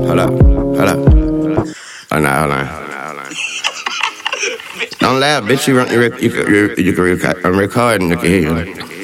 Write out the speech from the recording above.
hold up. Oh, no, hold on. Don't laugh, bitch. I'm recording. You can hear you.